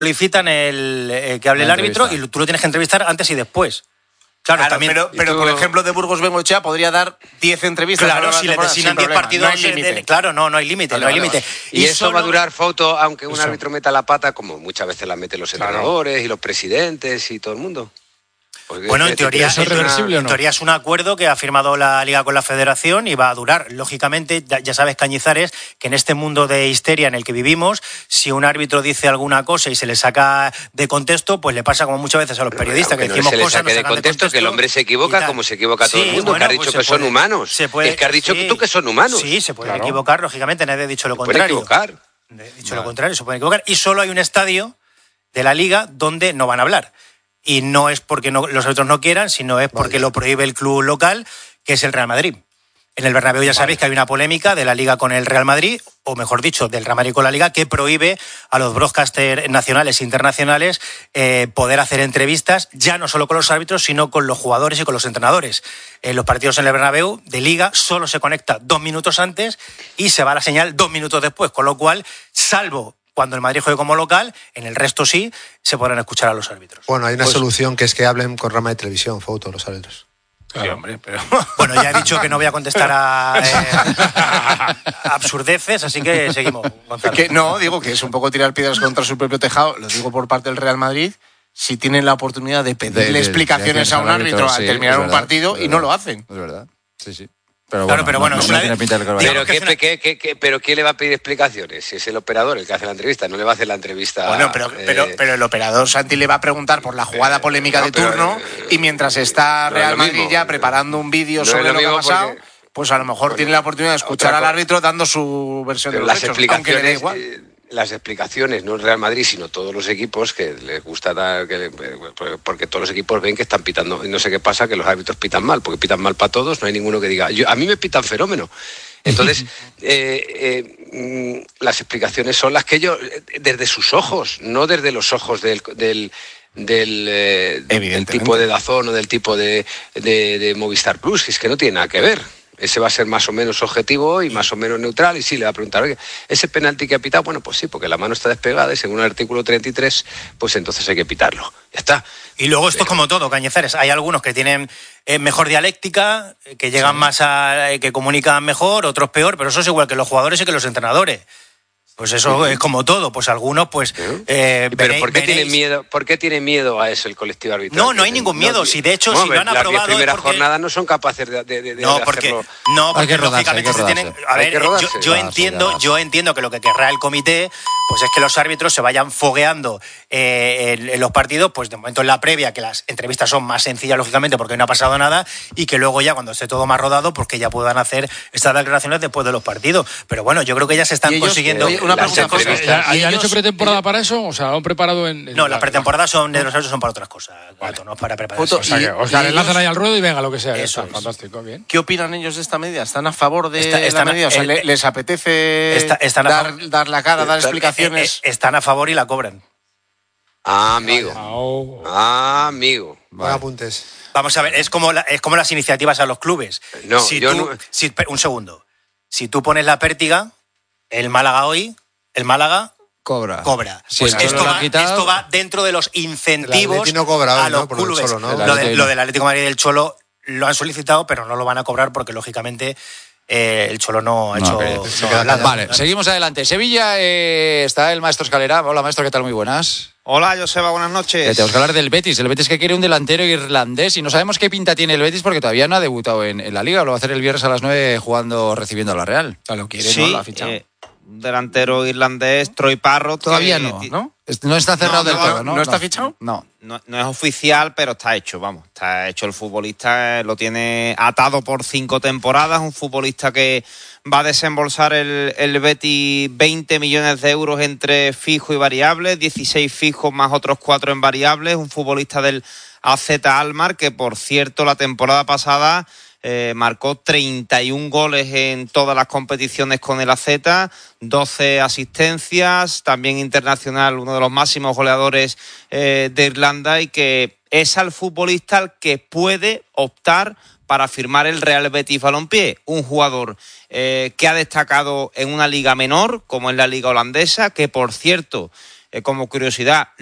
solicitan que hable el árbitro y tú lo tienes que entrevistar antes y después. Claro, también, pero con el ejemplo de Burgos Bengoechea podría dar 10 entrevistas. Claro, si le designan 10 partidos, no hay límite. Claro, no hay límite, no hay límite. Y eso va a durar foto, aunque un árbitro meta la pata, como muchas veces la meten los entrenadores y los presidentes y todo el mundo. Porque bueno, en teoría ¿es reversible o no? En teoría es un acuerdo que ha firmado la Liga con la Federación y va a durar. Lógicamente, ya sabes, Cañizares, que en este mundo de histeria en el que vivimos, si un árbitro dice alguna cosa y se le saca de contexto, pues le pasa como muchas veces a los periodistas, que decimos cosas, nos sacan de contexto, que el hombre se equivoca como se equivoca todo el mundo, que ha dicho que son humanos. Es que has dicho tú que son humanos. Sí, se pueden equivocar, lógicamente, nadie ha dicho lo contrario. Se pueden equivocar. Lo contrario, se pueden equivocar. Y solo hay un estadio de la Liga donde no van a hablar. Y no es porque los árbitros no quieran, sino es porque lo prohíbe el club local, que es el Real Madrid. En el Bernabéu ya sabéis que hay una polémica de la Liga con el Real Madrid, o mejor dicho, del Real Madrid con la Liga, que prohíbe a los broadcasters nacionales e internacionales poder hacer entrevistas, ya no solo con los árbitros, sino con los jugadores y con los entrenadores. En los partidos en el Bernabéu de Liga solo se conecta 2 minutos antes y se va la señal 2 minutos después, con lo cual, salvo cuando el Madrid juegue como local, en el resto sí, se podrán escuchar a los árbitros. Bueno, hay una solución que es que hablen con rama de televisión, foto, los árbitros. Claro. Sí, hombre, pero... Bueno, ya he dicho que no voy a contestar a absurdeces, así que seguimos, Gonzalo. Digo que es un poco tirar piedras contra su propio tejado, lo digo por parte del Real Madrid, si tienen la oportunidad de pedirle explicaciones a un árbitro al terminar un partido y no lo hacen. Es verdad, sí. Pero bueno, pero ¿quién le va a pedir explicaciones? Si es el operador el que hace la entrevista, no le va a hacer la entrevista. Bueno, pero el operador Santi le va a preguntar por la jugada polémica de turno y mientras está Real Madrid ya preparando un vídeo sobre lo que ha pasado, pues a lo mejor tiene la oportunidad de escuchar al árbitro dando su versión de los hechos, aunque le dé igual. Las explicaciones, no el Real Madrid, sino todos los equipos que les gusta dar, porque todos los equipos ven que están pitando, y no sé qué pasa, que los árbitros pitan mal, porque pitan mal para todos, no hay ninguno que diga, a mí me pitan fenómeno. Entonces, las explicaciones son las que ellos, desde sus ojos, no desde los ojos del tipo de DAZN o del tipo de Movistar Plus, que es que no tiene nada que ver. Ese va a ser más o menos objetivo y más o menos neutral, y sí, le va a preguntar, oye, ¿ese penalti que ha pitado? Bueno, pues sí, porque la mano está despegada y según el artículo 33, pues entonces hay que pitarlo. Ya está. Y luego esto es como todo, Cañizares. Hay algunos que tienen mejor dialéctica, que llegan más que comunican mejor, otros peor, pero eso es igual que los jugadores y que los entrenadores. Pues eso es como todo, pues algunos pues... pero ¿por qué tiene miedo a eso el colectivo arbitral? No hay ningún miedo, si de hecho si lo han aprobado... Las primeras jornadas no son capaces de hacerlo. Porque lógicamente se tienen... A ver, yo entiendo que lo que querrá el comité pues es que los árbitros se vayan fogueando en los partidos, pues de momento en la previa, que las entrevistas son más sencillas, lógicamente, porque no ha pasado nada, y que luego ya cuando esté todo más rodado, pues que ya puedan hacer estas declaraciones después de los partidos. Pero bueno, yo creo que ya se están consiguiendo... Una pregunta, ¿han hecho pretemporada para eso? O sea, ¿han preparado en No, las pretemporadas de los árbitros son para otras cosas, Gato, no es para prepararse. O sea, les lanzan ahí al ruedo y venga, lo que sea. Eso es fantástico, bien. ¿Qué opinan ellos de esta medida? ¿Están a favor de esta medida? O sea, ¿les apetece dar la cara, dar explicaciones? Están a favor y la cobran. Amigo. Vale. Apuntes. Vamos a ver, es como las iniciativas a los clubes. Un segundo. Si tú pones la pértiga, el Málaga cobra. Pues esto va dentro de los incentivos a los clubes. Cholo, ¿no? Lo del Atlético de Madrid y del Cholo lo han solicitado, pero no lo van a cobrar porque, lógicamente, el Cholo no ha hecho... Vale, seguimos adelante. Sevilla está el maestro Escalera. Hola, maestro, ¿qué tal? Muy buenas. Hola, Joseba, buenas noches. Tenemos que hablar del Betis. El Betis que quiere un delantero irlandés y no sabemos qué pinta tiene el Betis porque todavía no ha debutado en la Liga. Lo va a hacer el viernes a las 9 recibiendo a la Real. O sea, lo quiere, sí, ¿no? Lo ha fichado. Un delantero irlandés, Troy Parrott. Todavía no. No está cerrado del todo, ¿no? ¿No está fichado? No es oficial, pero está hecho, vamos. Está hecho el futbolista, lo tiene atado por 5 temporadas. Un futbolista que va a desembolsar el Betis 20 millones de euros entre fijo y variables, 16 fijos más otros 4 en variables. Un futbolista del AZ Alkmaar que, por cierto, la temporada pasada... marcó 31 goles en todas las competiciones con el AZ, 12 asistencias, también internacional, uno de los máximos goleadores de Irlanda, y que es al futbolista al que puede optar para firmar el Real Betis Balompié, un jugador que ha destacado en una liga menor, como es la liga holandesa, que por cierto como curiosidad.